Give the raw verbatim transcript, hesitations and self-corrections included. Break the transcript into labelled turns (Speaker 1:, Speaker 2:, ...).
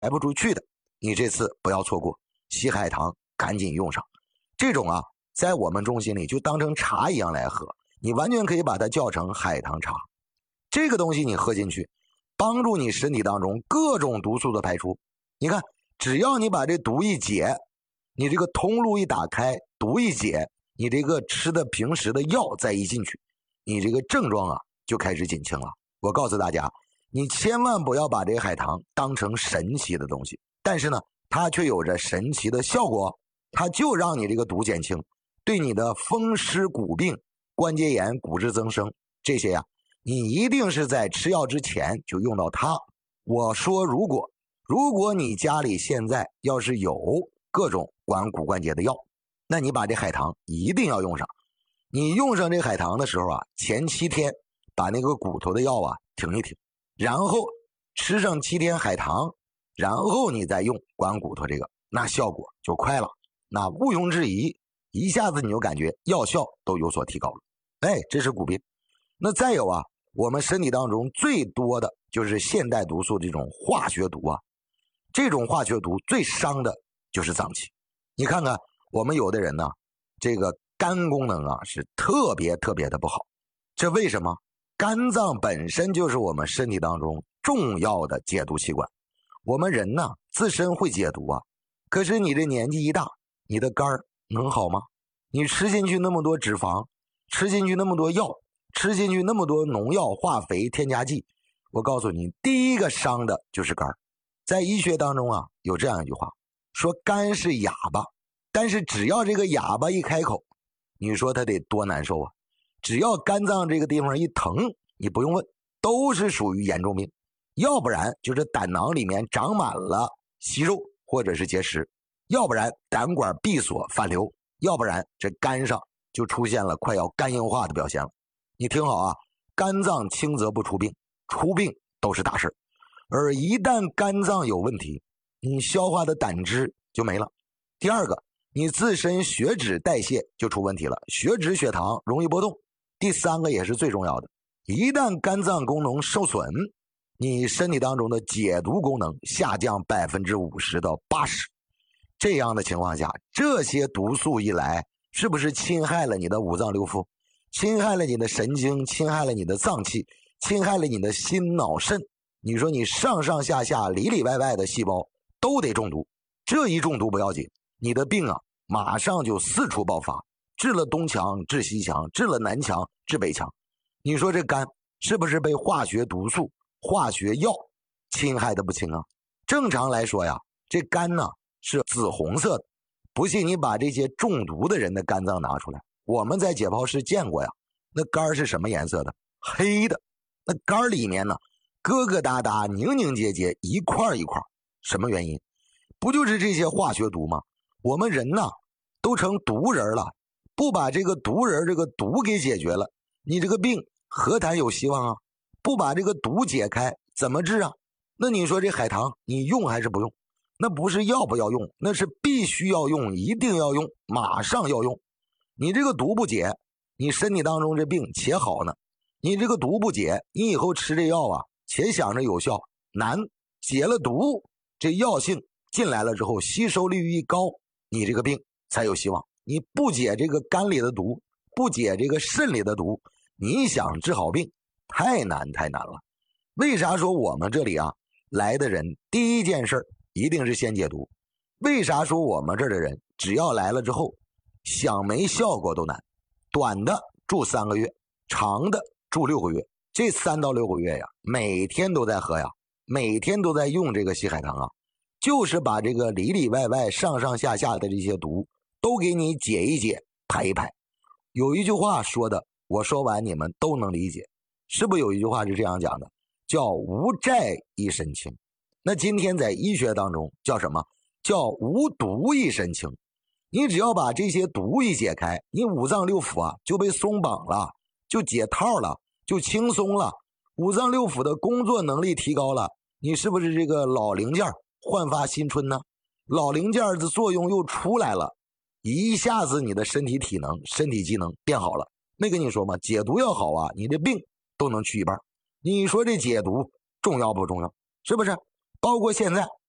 Speaker 1: 不出去的，你这次不要错过，西海棠赶紧用上。这种啊，在我们中心里就当成茶一样来喝，你完全可以把它叫成海棠茶。这个东西你喝进去，帮助你身体当中各种毒素的排出。你看，只要你把这毒一解，你这个通路一打开，毒一解，你这个吃的平时的药再一进去，你这个症状啊就开始减轻了。我告诉大家，你千万不要把这个海棠当成神奇的东西，但是呢，它却有着神奇的效果，它就让你这个毒减轻，对你的风湿骨病、关节炎、骨质增生这些呀、啊，你一定是在吃药之前就用到它。我说如果如果你家里现在要是有各种管骨关节的药，那你把这海棠一定要用上。你用上这海棠的时候啊，前七天把那个骨头的药啊停一停，然后吃上七天海棠，然后你再用管骨头这个，那效果就快了，那毋庸置疑，一下子你就感觉药效都有所提高了。哎，这是骨病。那再有啊，我们身体当中最多的就是现代毒素这种化学毒啊，这种化学毒最伤的就是脏器。你看看我们有的人呢，这个肝功能啊是特别特别的不好，这为什么？肝脏本身就是我们身体当中重要的解毒器官。我们人呢自身会解毒啊，可是你这年纪一大，你的肝能好吗？你吃进去那么多脂肪，吃进去那么多药，吃进去那么多农药、化肥、添加剂，我告诉你，第一个伤的就是肝。在医学当中啊，有这样一句话，说肝是哑巴，但是只要这个哑巴一开口，你说他得多难受啊！只要肝脏这个地方一疼，你不用问，都是属于严重病，要不然就是胆囊里面长满了息肉或者是结石，要不然胆管闭锁反流，要不然这肝上就出现了快要肝硬化的表现了。你听好啊，肝脏轻则不出病，出病都是大事。而一旦肝脏有问题，你消化的胆汁就没了。第二个，你自身血脂代谢就出问题了，血脂血糖容易波动。第三个也是最重要的，一旦肝脏功能受损，你身体当中的解毒功能下降 百分之五十 到 百分之八十。 这样的情况下，这些毒素一来，是不是侵害了你的五脏六腑，侵害了你的神经，侵害了你的脏器，侵害了你的心脑肾？你说你上上下下里里外外的细胞都得中毒，这一中毒不要紧，你的病啊马上就四处爆发，治了东墙治西墙，治了南墙治北墙。你说这肝是不是被化学毒素、化学药侵害的不轻啊？正常来说呀，这肝呢是紫红色的，不信你把这些中毒的人的肝脏拿出来，我们在解剖室见过呀，那肝是什么颜色的？黑的。那肝里面呢疙疙瘩瘩、凝凝结结，一块一块，什么原因？不就是这些化学毒吗？我们人呢都成毒人了，不把这个毒人这个毒给解决了，你这个病何谈有希望啊？不把这个毒解开怎么治啊？那你说这海棠你用还是不用？那不是要不要用，那是必须要用，一定要用，马上要用。你这个毒不解，你身体当中这病且好呢，你这个毒不解，你以后吃这药啊且想着有效，难。解了毒，这药性进来了之后，吸收率一高，你这个病才有希望。你不解这个肝里的毒，不解这个肾里的毒，你想治好病太难太难了。为啥说我们这里啊来的人第一件事一定是先解毒？为啥说我们这儿的人只要来了之后想没效果都难？短的住三个月，长的住六个月，这三到六个月呀，每天都在喝呀，每天都在用这个西海棠啊，就是把这个里里外外上上下下的这些毒都给你解一解，排一排。有一句话说的，我说完你们都能理解，是不是有一句话是这样讲的，叫无债一身轻？那今天在医学当中叫什么？叫无毒一身轻。你只要把这些毒一解开，你五脏六腑啊就被松绑了，就解套了，就轻松了，五脏六腑的工作能力提高了，你是不是这个老零件焕发新春呢？老零件的作用又出来了，一下子你的身体体能、身体机能变好了。没跟你说吗？解毒要好啊，你的病都能去一半。你说这解毒重要不重要？是不是？包括现在